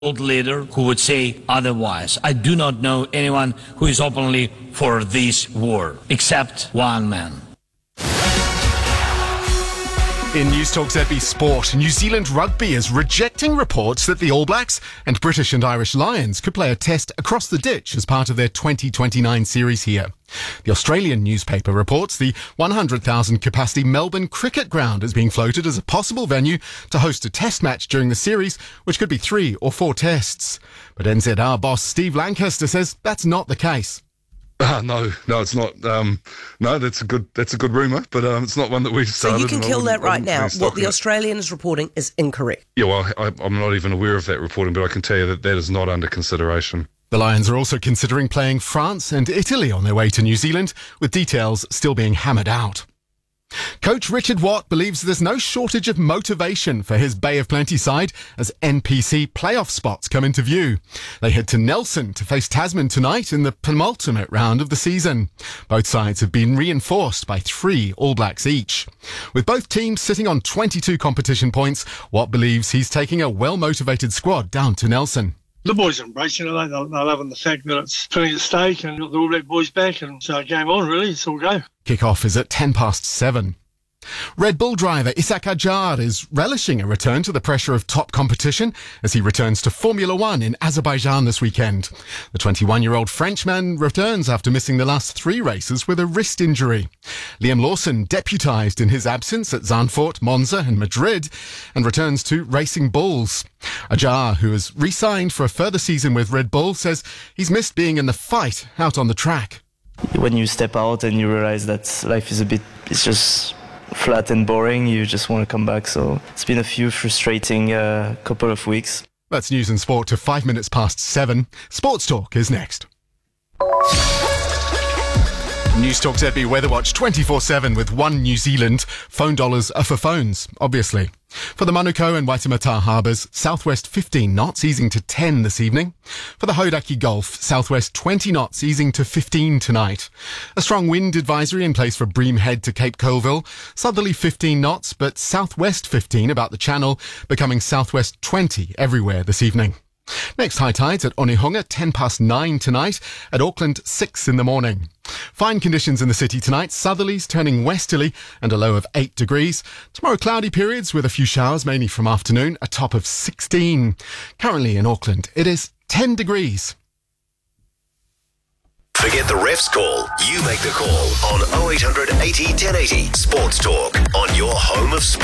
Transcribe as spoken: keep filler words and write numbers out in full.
old leader who would say otherwise. I do not know anyone who is openly for this war, except one man. In News Talk Z B Sport, New Zealand Rugby is rejecting reports that the All Blacks and British and Irish Lions could play a test across the ditch as part of their twenty twenty-nine series here. The Australian newspaper reports the one hundred thousand capacity Melbourne Cricket Ground is being floated as a possible venue to host a test match during the series, which could be three or four tests. But N Z R boss Steve Lancaster says that's not the case. Uh, no, no, it's not. Um, no, that's a good that's a good rumour, but um, it's not one that we've started. So you can kill that right now. What the it. Australian is reporting is incorrect. Yeah, well, I, I'm not even aware of that reporting, but I can tell you that that is not under consideration. The Lions are also considering playing France and Italy on their way to New Zealand, with details still being hammered out. Coach Richard Watt believes there's no shortage of motivation for his Bay of Plenty side as N P C playoff spots come into view. They head to Nelson to face Tasman tonight in the penultimate round of the season. Both sides have been reinforced by three All Blacks each. With both teams sitting on twenty-two competition points, Watt believes he's taking a well-motivated squad down to Nelson. The boys are embracing it. They're, they're loving the fact that it's plenty at stake and got the All Black boys back, and so game on, really. It's all go. Kick-off is at ten past seven. Red Bull driver Isak Ajar is relishing a return to the pressure of top competition as he returns to Formula One in Azerbaijan this weekend. The twenty-one-year-old Frenchman returns after missing the last three races with a wrist injury. Liam Lawson deputised in his absence at Zandvoort, Monza and Madrid and returns to Racing Bulls. Ajar, who has re-signed for a further season with Red Bull, says he's missed being in the fight out on the track. When you step out and you realise that life is a bit, it's just flat and boring, you just want to come back. So it's been a few frustrating uh, couple of weeks. That's news and sport to five minutes past seven. Sports Talk is next. News Talk Z B Weather Watch twenty-four seven with One New Zealand. Phone dollars are for phones, obviously. For the Manukau and Waitemata harbours, southwest fifteen knots, easing to ten this evening. For the Hauraki Gulf, southwest twenty knots, easing to fifteen tonight. A strong wind advisory in place for Bream Head to Cape Colville. Southerly fifteen knots, but southwest fifteen about the channel, becoming southwest twenty everywhere this evening. Next high tides at Onehunga, ten past nine tonight. At Auckland, six in the morning. Fine conditions in the city tonight. Southerlies turning westerly and a low of eight degrees. Tomorrow, cloudy periods with a few showers, mainly from afternoon, a top of sixteen. Currently in Auckland, it is ten degrees. Forget the ref's call. You make the call on oh eight hundred eighty ten eighty. Sports Talk on your home of sport.